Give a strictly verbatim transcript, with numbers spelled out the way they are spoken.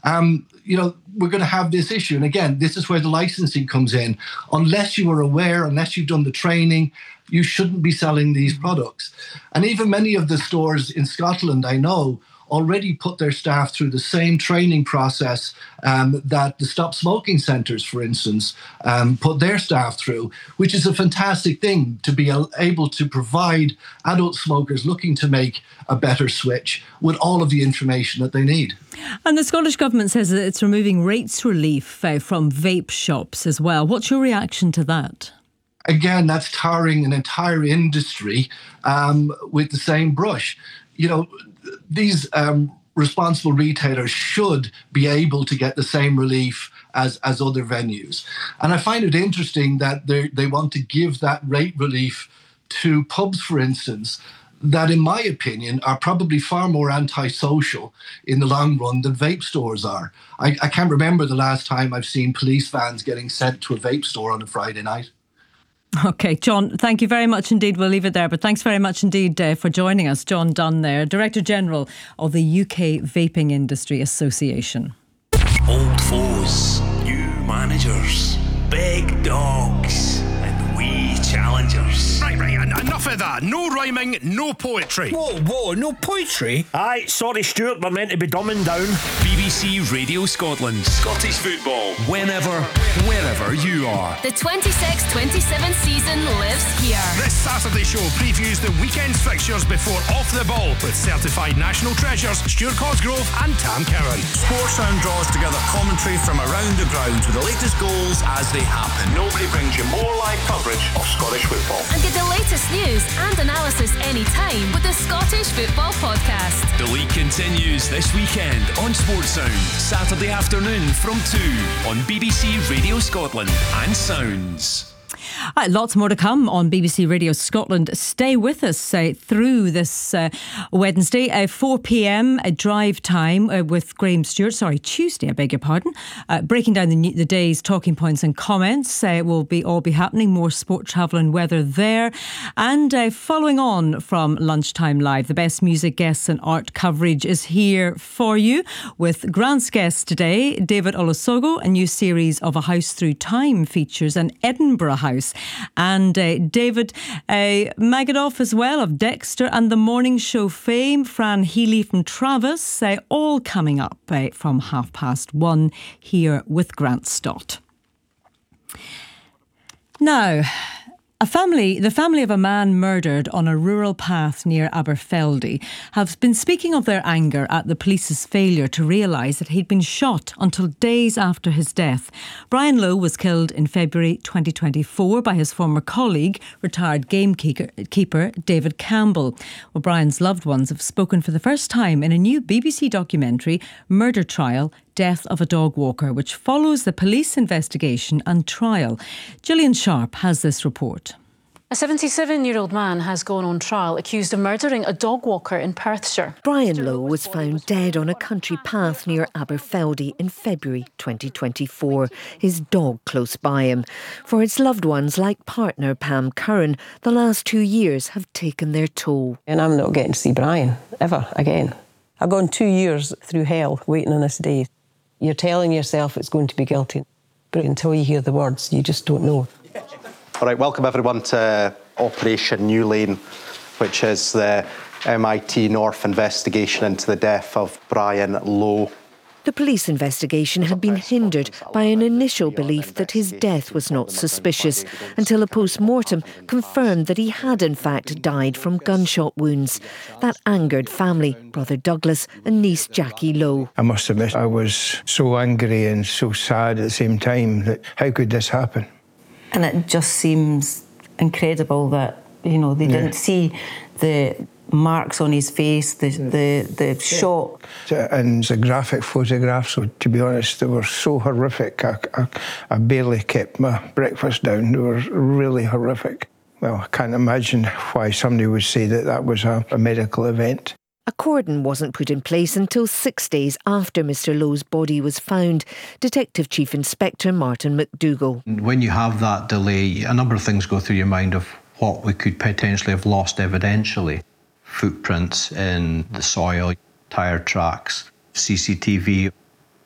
um, you know, we're going to have this issue. And again, this is where the licensing comes in. Unless you are aware, unless you've done the training, you shouldn't be selling these products. And even many of the stores in Scotland, I know, already put their staff through the same training process um, that the Stop Smoking Centres, for instance, um, put their staff through, which is a fantastic thing to be able to provide adult smokers looking to make a better switch with all of the information that they need. And the Scottish Government says that it's removing rates relief uh, from vape shops as well. What's your reaction to that? Again, that's tarring an entire industry um, with the same brush. You know, these um, responsible retailers should be able to get the same relief as, as other venues. And I find it interesting that they they want to give that rate relief to pubs, for instance, that in my opinion are probably far more antisocial in the long run than vape stores are. I, I can't remember the last time I've seen police vans getting sent to a vape store on a Friday night. OK, John, thank you very much indeed. We'll leave it there. But thanks very much indeed uh, for joining us. John Dunn there, Director General of the U K Vaping Industry Association. Old foes, new managers, big dogs and wee challengers. Right, right, en- enough of that. No rhyming, no poetry. Whoa, whoa, no poetry? Aye, sorry Stuart, we're meant to be dumbing down. B B C Radio Scotland. Scottish football. Whenever, wherever you are. The twenty-six twenty-seven season lives here. This Saturday show previews the weekend's fixtures before Off the Ball with certified national treasures Stuart Cosgrove and Tam Cowan. Sportsound draws together commentary from around the ground with the latest goals as they happen. Nobody brings you more live coverage of Scottish football. And get the latest news and analysis anytime with the Scottish Football Podcast. The league continues this weekend on Sportsound, Saturday afternoon from two on B B C Radio Scotland and Sounds. Uh, lots more to come on B B C Radio Scotland. Stay with us uh, through this uh, Wednesday, uh, four p.m. uh, drive time uh, with Graham Stewart. Sorry, Tuesday, I beg your pardon. Uh, breaking down the, the day's talking points and comments uh, will be all be happening. More sport, travel and weather there. And uh, following on from Lunchtime Live, the best music, guests and art coverage is here for you with Grant's guest today, David Olusogo. A new series of A House Through Time features an Edinburgh house. And uh, David uh, Magadoff as well of Dexter and The Morning Show fame, Fran Healy from Travis, uh, all coming up uh, from half past one here with Grant Stott. Now, A family, the family of a man murdered on a rural path near Aberfeldy have been speaking of their anger at the police's failure to realise that he'd been shot until days after his death. Brian Lowe was killed in February twenty twenty-four by his former colleague, retired gamekeeper David Campbell. Well, Brian's loved ones have spoken for the first time in a new B B C documentary, Murder Trial, Death of a Dog Walker, which follows the police investigation and trial. Gillian Sharp has this report. A seventy-seven-year-old man has gone on trial accused of murdering a dog walker in Perthshire. Brian Lowe was found dead on a country path near Aberfeldy in February twenty twenty-four, his dog close by him. For its loved ones, like partner Pam Curran, the last two years have taken their toll. And I'm not getting to see Brian ever again. I've gone two years through hell waiting on this day. You're telling yourself it's going to be guilty, but until you hear the words, you just don't know. All right, welcome everyone to Operation New Lane, which is the M I T North investigation into the death of Brian Lowe. The police investigation had been hindered by an initial belief that his death was not suspicious, until a post-mortem confirmed that he had in fact died from gunshot wounds. That angered family, brother Douglas and niece Jackie Lowe. I must admit, I was so angry and so sad at the same time that how could this happen? And it just seems incredible that, you know, they yeah. didn't see the marks on his face, the the, the shot. And the graphic photographs, so to be honest, they were so horrific. I, I, I barely kept my breakfast down. They were really horrific. Well, I can't imagine why somebody would say that that was a, a medical event. A cordon wasn't put in place until six days after Mister Lowe's body was found. Detective Chief Inspector Martin McDougall. When you have that delay, a number of things go through your mind of what we could potentially have lost evidentially. Footprints in the soil, tyre tracks, C C T V.